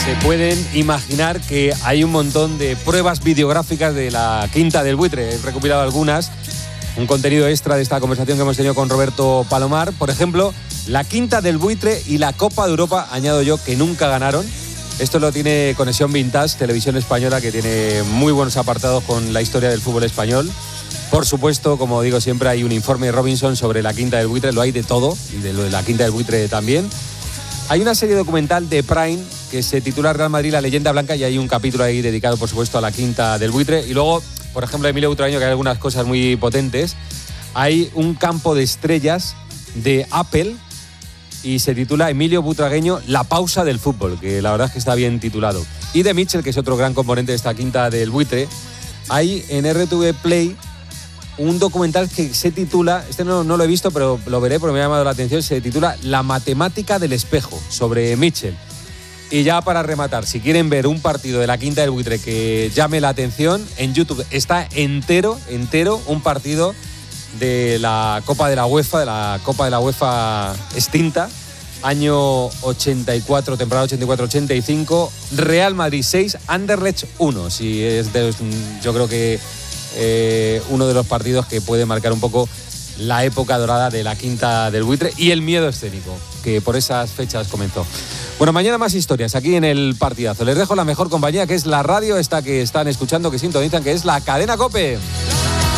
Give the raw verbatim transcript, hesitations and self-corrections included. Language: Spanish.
se pueden imaginar que hay un montón de pruebas videográficas de la Quinta del Buitre. He recopilado algunas, un contenido extra de esta conversación que hemos tenido con Roberto Palomar. Por ejemplo, la Quinta del Buitre y la Copa de Europa, añado yo, que nunca ganaron. Esto lo tiene Conexión Vintage, televisión española, que tiene muy buenos apartados con la historia del fútbol español. Por supuesto, como digo siempre, hay un informe de Robinson sobre la Quinta del Buitre, lo hay de todo, y de lo de la Quinta del Buitre también. Hay una serie documental de Prime que se titula Real Madrid, la leyenda blanca, y hay un capítulo ahí dedicado, por supuesto, a la Quinta del Buitre. Y luego, por ejemplo, Emilio Butragueño, que hay algunas cosas muy potentes. Hay un campo de estrellas de Apple y se titula Emilio Butragueño, la pausa del fútbol, que la verdad es que está bien titulado. Y de Mitchell, que es otro gran componente de esta Quinta del Buitre, hay en R T V Play un documental que se titula, este no, no lo he visto, pero lo veré porque me ha llamado la atención, se titula La matemática del espejo, sobre Mitchell. Y ya para rematar, si quieren ver un partido de la Quinta del Buitre que llame la atención, en YouTube está entero, entero, un partido de la Copa de la UEFA, de la Copa de la UEFA extinta, año ochenta y cuatro, temporada ochenta y cuatro ochenta y cinco, Real Madrid seis, Anderlecht uno. Si es de, yo creo que eh, uno de los partidos que puede marcar un poco la época dorada de la Quinta del Buitre y el miedo escénico, que por esas fechas comenzó. Bueno, mañana más historias aquí en el Partidazo. Les dejo la mejor compañía, que es la radio esta que están escuchando, que sintonizan, que es la Cadena COPE.